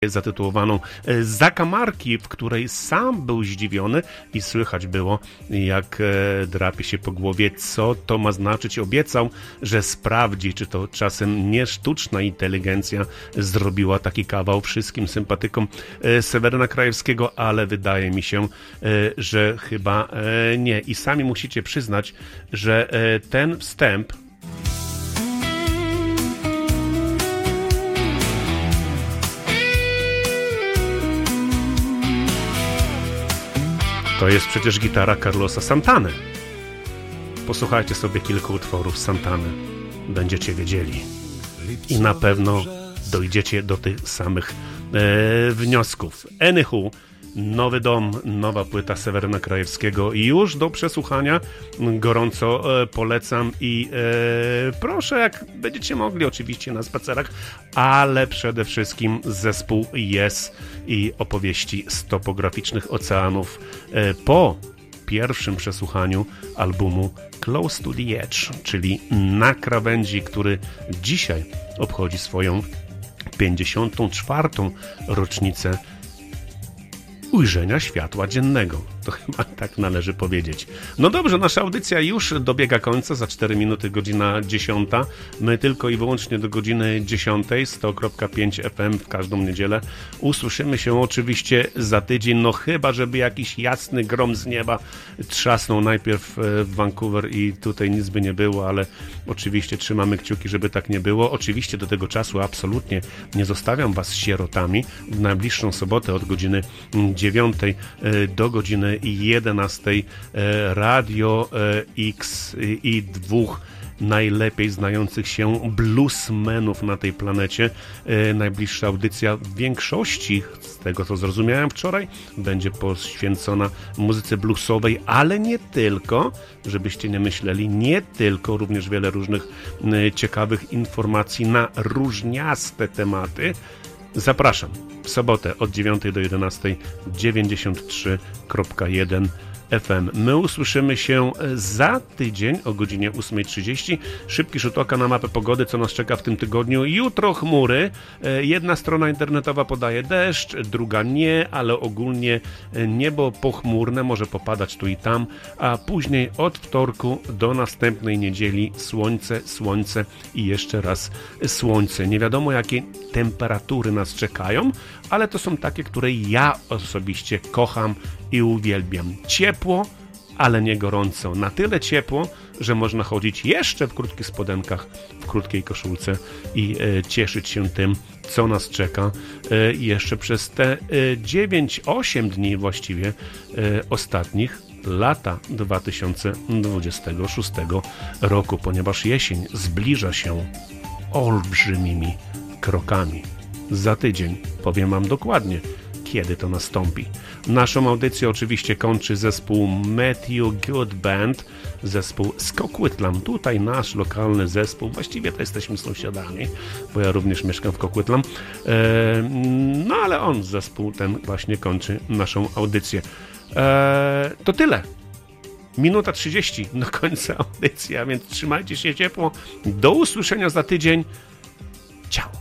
zatytułowaną Zakamarki, w której sam był zdziwiony i słychać było, jak drapie się po głowie, co to ma znaczyć. Obiecał, że sprawdzi, czy to czasem nie sztuczna inteligencja zrobiła taki kawał wszystkim sympatykom Seweryna Krajewskiego, ale wydaje mi się, że chyba nie. I sami musicie przyznać, że ten wstęp to jest przecież gitara Carlosa Santany. Posłuchajcie sobie kilku utworów Santany. Będziecie wiedzieli. I na pewno dojdziecie do tych samych wniosków. Anywho, nowy dom, nowa płyta Seweryna Krajewskiego już do przesłuchania. Gorąco polecam i proszę, jak będziecie mogli, oczywiście na spacerach, ale przede wszystkim zespół Yes i opowieści z topograficznych oceanów po pierwszym przesłuchaniu albumu Close to the Edge, czyli Na krawędzi, który dzisiaj obchodzi swoją 54. rocznicę ujrzenia światła dziennego. To chyba tak należy powiedzieć. No dobrze, nasza audycja już dobiega końca. Za 4 minuty godzina 10. My tylko i wyłącznie do godziny 10. 100.5 FM w każdą niedzielę. Usłyszymy się oczywiście za tydzień. No chyba, żeby jakiś jasny grom z nieba trzasnął najpierw w Vancouver i tutaj nic by nie było, ale oczywiście trzymamy kciuki, żeby tak nie było. Oczywiście do tego czasu absolutnie nie zostawiam was sierotami. W najbliższą sobotę od godziny 9 do godziny 11 Radio X i dwóch najlepiej znających się bluesmenów na tej planecie. Najbliższa audycja w większości, z tego co zrozumiałem wczoraj, będzie poświęcona muzyce bluesowej, ale nie tylko, żebyście nie myśleli, nie tylko, również wiele różnych ciekawych informacji na różniaste tematy. Zapraszam w sobotę od 9 do 11 93.1 FM. My usłyszymy się za tydzień o godzinie 8:30. Szybki rzut oka na mapę pogody, co nas czeka w tym tygodniu. Jutro chmury. Jedna strona internetowa podaje deszcz, druga nie, ale ogólnie niebo pochmurne, może popadać tu i tam, a później od wtorku do następnej niedzieli słońce i jeszcze raz słońce. Nie wiadomo, jakie temperatury nas czekają, ale to są takie, które ja osobiście kocham i uwielbiam. Ciepło, ale nie gorąco. Na tyle ciepło, że można chodzić jeszcze w krótkich spodenkach, w krótkiej koszulce i cieszyć się tym, co nas czeka jeszcze przez te 9-8 dni właściwie ostatnich lata 2026 roku, ponieważ jesień zbliża się olbrzymimi krokami. Za tydzień powiem wam dokładnie, kiedy to nastąpi. Naszą audycję oczywiście kończy zespół Matthew Good Band, zespół z Coquitlam. Tutaj nasz lokalny zespół, właściwie to jesteśmy sąsiadami, bo ja również mieszkam w Coquitlam. No ale on, zespół ten właśnie kończy naszą audycję. To tyle. Minuta 30 do końca audycji, a więc trzymajcie się ciepło. Do usłyszenia za tydzień. Ciao.